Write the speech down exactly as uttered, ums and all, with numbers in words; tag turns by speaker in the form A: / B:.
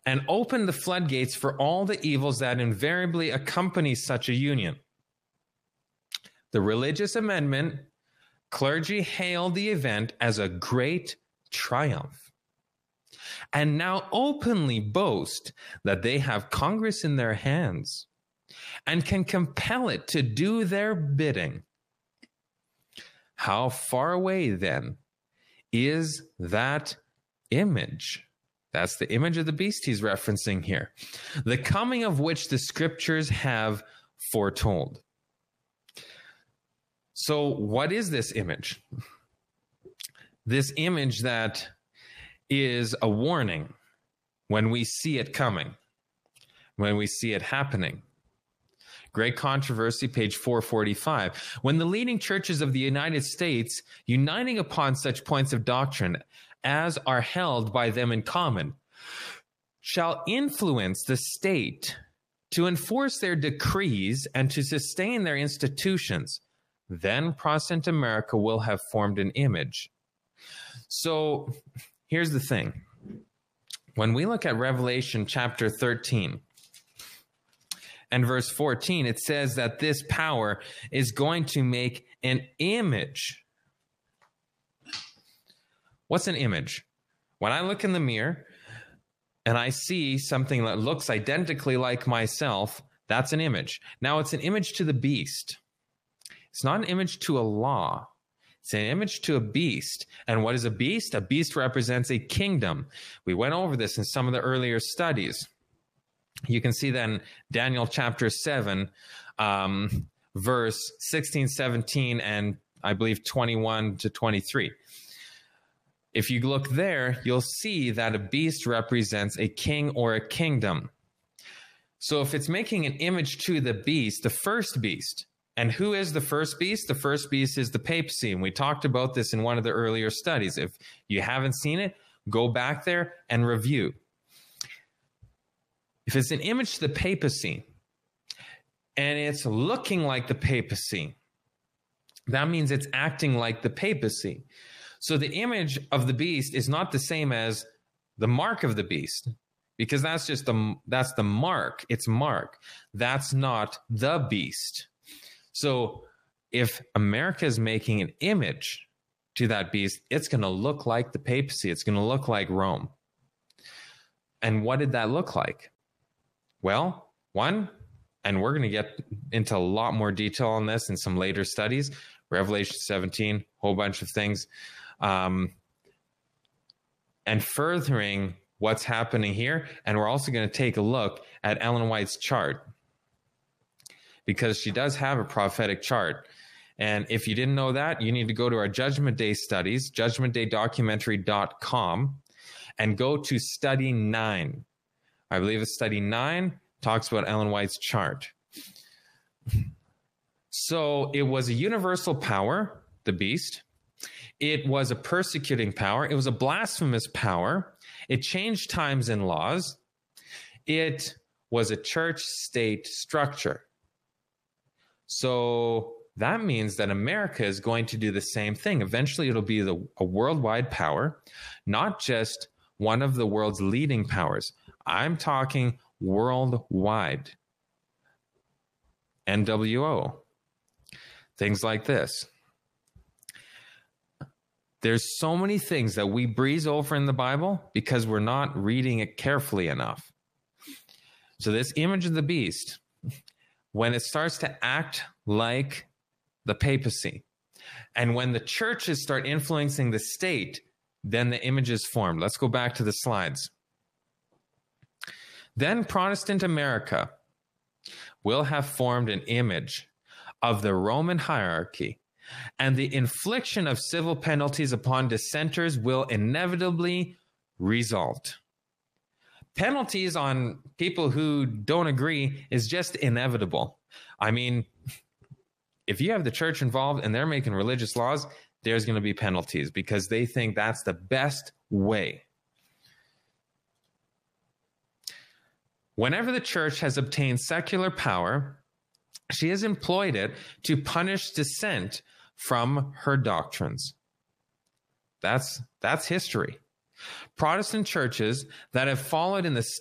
A: and opened the floodgates for all the evils that invariably accompany such a union. The religious amendment clergy hailed the event as a great triumph, and now openly boast that they have Congress in their hands and can compel it to do their bidding. How far away, then, is that image? That's the image of the beast he's referencing here, the coming of which the scriptures have foretold. So what is this image? This image that is a warning when we see it coming, when we see it happening. Great Controversy, page four forty-five. When the leading churches of the United States, uniting upon such points of doctrine as are held by them in common, shall influence the state to enforce their decrees and to sustain their institutions, then Protestant America will have formed an image. So here's the thing. When we look at Revelation chapter thirteen and verse fourteen, it says that this power is going to make an image. What's an image? When I look in the mirror and I see something that looks identically like myself, that's an image. Now, it's an image to the beast. It's not an image to a law. It's an image to a beast. And what is a beast? A beast represents a kingdom. We went over this in some of the earlier studies. You can see that in Daniel chapter seven, um, verse sixteen, seventeen, and I believe twenty-one to twenty-three. If you look there, you'll see that a beast represents a king or a kingdom. So if it's making an image to the beast, the first beast, and who is the first beast? The first beast is the papacy, and we talked about this in one of the earlier studies. If you haven't seen it, go back there and review. If it's an image to the papacy, and it's looking like the papacy, that means it's acting like the papacy. So the image of the beast is not the same as the mark of the beast, because that's just the, that's the mark. It's mark. That's not the beast. So if America is making an image to that beast, it's going to look like the papacy. It's going to look like Rome. And what did that look like? Well, one, and we're going to get into a lot more detail on this in some later studies, Revelation seventeen, whole bunch of things. Um, and furthering what's happening here. And we're also going to take a look at Ellen White's chart, because she does have a prophetic chart. And if you didn't know that, you need to go to our Judgment Day studies, judgment day documentary dot com, and go to study nine. I believe it's study nine talks about Ellen White's chart. So it was a universal power, the beast. It was a persecuting power. It was a blasphemous power. It changed times and laws. It was a church-state structure. So that means that America is going to do the same thing. Eventually, it'll be the, a worldwide power, not just one of the world's leading powers. I'm talking worldwide. N W O. Things like this. There's so many things that we breeze over in the Bible because we're not reading it carefully enough. So this image of the beast, when it starts to act like the papacy, and when the churches start influencing the state, then the image is formed. Let's go back to the slides. Then Protestant America will have formed an image of the Roman hierarchy, and the infliction of civil penalties upon dissenters will inevitably result. Penalties on people who don't agree is just inevitable. I mean, if you have the church involved and they're making religious laws, there's going to be penalties because they think that's the best way. Whenever the church has obtained secular power, she has employed it to punish dissent from her doctrines. That's, that's history. Protestant churches that have followed in the